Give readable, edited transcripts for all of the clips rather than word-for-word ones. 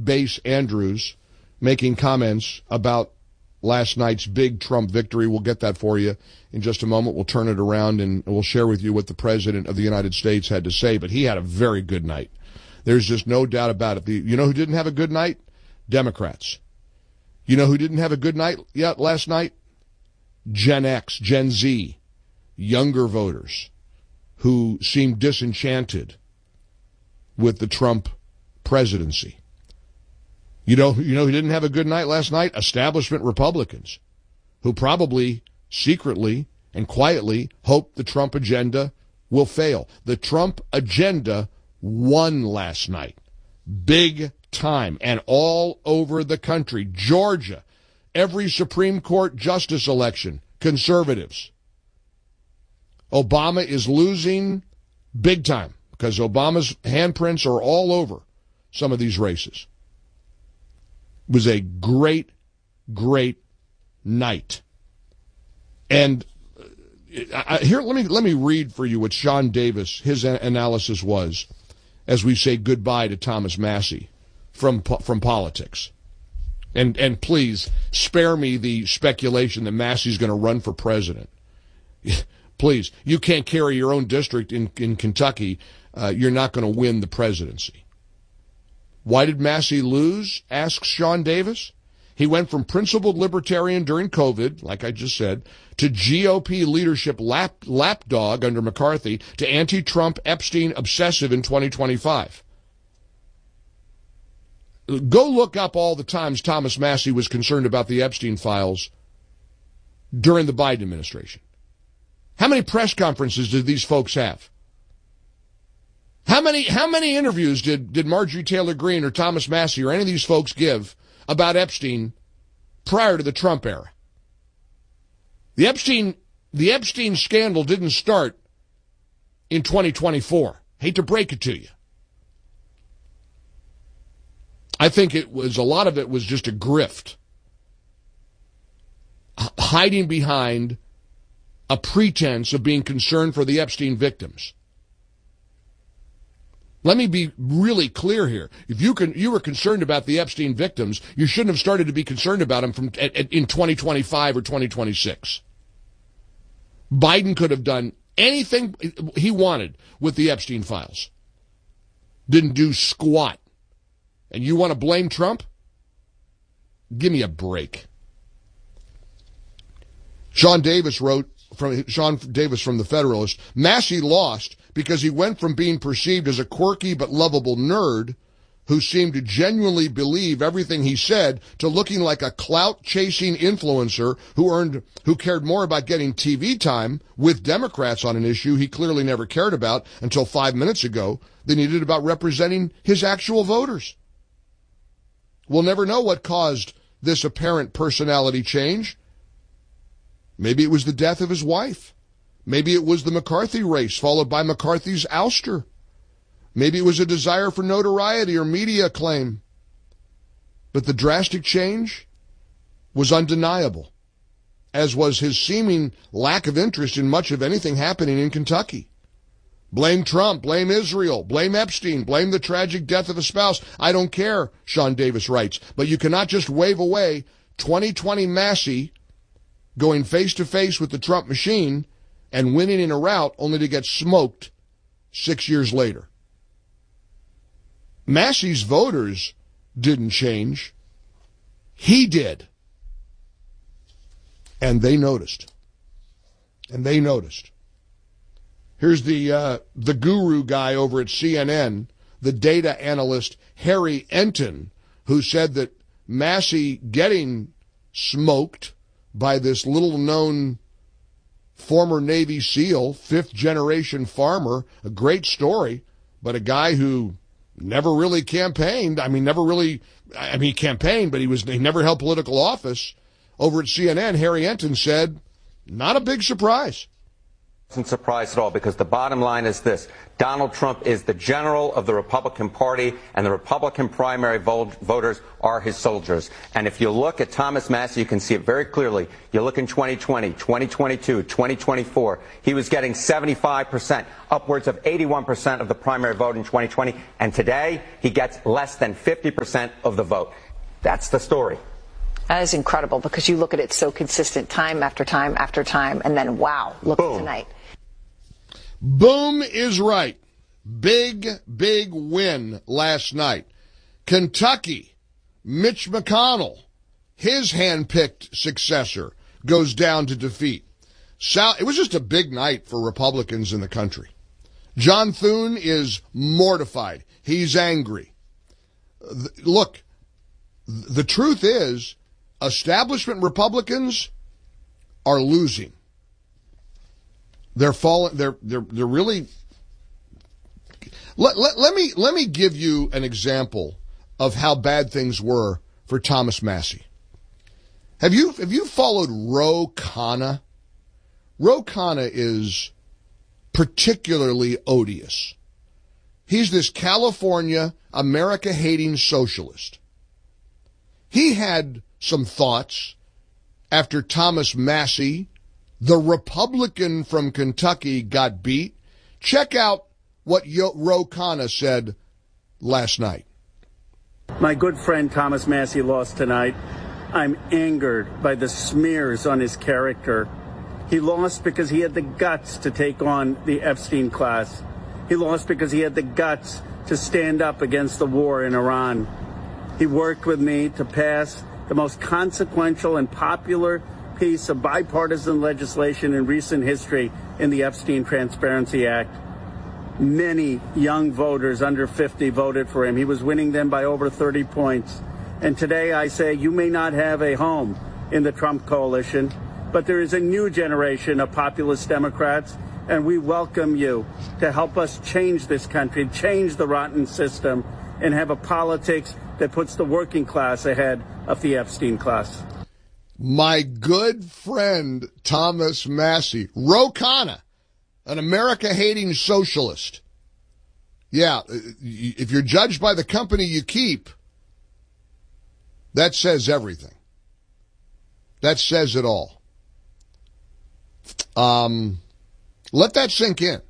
Base Andrews making comments about last night's big Trump victory. We'll get that for you in just a moment. We'll turn it around and we'll share with you what the President of the United States had to say. But he had a very good night. There's just no doubt about it. You know who didn't have a good night? Democrats. You know who didn't have a good night yet last night? Gen X, Gen Z, younger voters who seemed disenchanted with the Trump presidency. You know who didn't have a good night last night? Establishment Republicans, who probably secretly and quietly hope the Trump agenda will fail. The Trump agenda won last night. Big time. And all over the country. Georgia, every Supreme Court justice election, conservatives. Obama is losing big time because Obama's handprints are all over some of these races. It was a great, great night. And here, let me read for you what Sean Davis, his analysis was as we say goodbye to Thomas Massie from politics. And please spare me the speculation that Massie's going to run for president. Please, you can't carry your own district in Kentucky. You're not going to win the presidency. Why did Massie lose? Asks Sean Davis. He went from principled libertarian during COVID, like I just said, to GOP leadership lapdog under McCarthy, to anti-Trump Epstein obsessive in 2025. Go look up all the times Thomas Massie was concerned about the Epstein files during the Biden administration. How many press conferences did these folks have? How many interviews did Marjorie Taylor Greene or Thomas Massie or any of these folks give about Epstein prior to the Trump era? The Epstein scandal didn't start in 2024. Hate to break it to you. I think a lot of it was just a grift. Hiding behind a pretense of being concerned for the Epstein victims. Let me be really clear here. If you were concerned about the Epstein victims, you shouldn't have started to be concerned about them in 2025 or 2026. Biden could have done anything he wanted with the Epstein files. Didn't do squat. And you want to blame Trump? Give me a break. Sean Davis from the Federalist, Massie lost because he went from being perceived as a quirky but lovable nerd who seemed to genuinely believe everything he said to looking like a clout-chasing influencer who cared more about getting TV time with Democrats on an issue he clearly never cared about until 5 minutes ago than he did about representing his actual voters. We'll never know what caused this apparent personality change. Maybe it was the death of his wife. Maybe it was the McCarthy race followed by McCarthy's ouster. Maybe it was a desire for notoriety or media acclaim. But the drastic change was undeniable, as was his seeming lack of interest in much of anything happening in Kentucky. Blame Trump, blame Israel, blame Epstein, blame the tragic death of a spouse. I don't care, Sean Davis writes, but you cannot just wave away 2020 Massie going face-to-face with the Trump machine and winning in a rout only to get smoked 6 years later. Massie's voters didn't change. He did. And they noticed. Here's the guru guy over at CNN, the data analyst Harry Enton, who said that Massie getting smoked by this little-known former Navy SEAL, fifth-generation farmer, a great story, but a guy who never really campaigned. He campaigned, but he never held political office. Over at CNN, Harry Enton said, not a big surprise. Isn't surprised at all, because the bottom line is this: Donald Trump is the general of the Republican Party, and the Republican primary voters are his soldiers. And if you look at Thomas Massie, you can see it very clearly. You look in 2020, 2022, 2024, he was getting 75%, upwards of 81% of the primary vote in 2020, and today he gets less than 50% of the vote. That's the story. That is incredible, because you look at it so consistent time after time after time, and then, wow, look at tonight. Boom is right. Big, big win last night. Kentucky, Mitch McConnell, his hand-picked successor, goes down to defeat. It was just a big night for Republicans in the country. John Thune is mortified. He's angry. Look, the truth is, establishment Republicans are losing. They're falling. They're really. Let me give you an example of how bad things were for Thomas Massie. Have you followed Ro Khanna? Ro Khanna is particularly odious. He's this California, America-hating socialist. He had some thoughts after Thomas Massie, the Republican from Kentucky, got beat. Check out what Ro Khanna said last night. My good friend Thomas Massie lost tonight. I'm angered by the smears on his character. He lost because he had the guts to take on the Epstein class. He lost because he had the guts to stand up against the war in Iran. He worked with me to pass the most consequential and popular piece of bipartisan legislation in recent history in the Epstein Transparency Act. Many young voters under 50 voted for him. He was winning them by over 30 points. And today I say you may not have a home in the Trump coalition, but there is a new generation of populist Democrats, and we welcome you to help us change this country, change the rotten system, and have a politics that puts the working class ahead of the Epstein class. My good friend Thomas Massie, Ro Khanna, an America-hating socialist. Yeah, if you're judged by the company you keep, that says everything. That says it all. Let that sink in.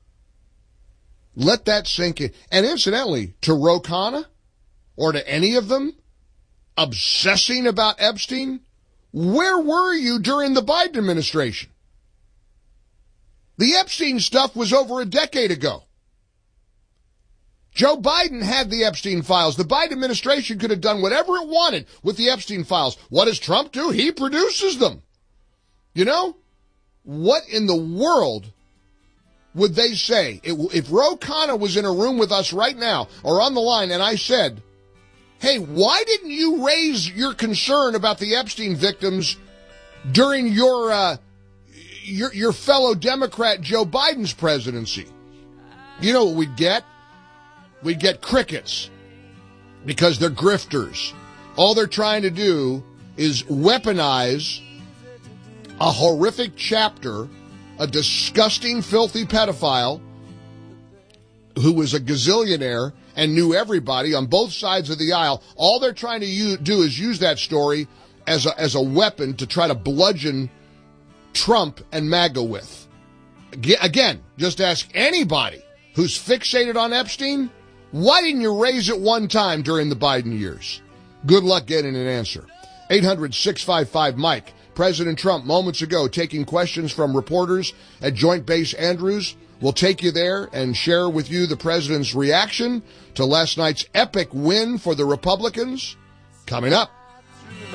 Let that sink in. And incidentally, to Ro Khanna, or to any of them, obsessing about Epstein, where were you during the Biden administration? The Epstein stuff was over a decade ago. Joe Biden had the Epstein files. The Biden administration could have done whatever it wanted with the Epstein files. What does Trump do? He produces them. You know, what in the world would they say if Ro Khanna was in a room with us right now or on the line and I said, hey, why didn't you raise your concern about the Epstein victims during your fellow Democrat Joe Biden's presidency? You know what we'd get? We'd get crickets, because they're grifters. All they're trying to do is weaponize a horrific chapter, a disgusting, filthy pedophile who was a gazillionaire and knew everybody on both sides of the aisle. All they're trying to do is use that story as a weapon to try to bludgeon Trump and MAGA with. Again, just ask anybody who's fixated on Epstein, why didn't you raise it one time during the Biden years? Good luck getting an answer. 800-655-MIKE. President Trump moments ago taking questions from reporters at Joint Base Andrews. We'll take you there and share with you the president's reaction to last night's epic win for the Republicans. Coming up.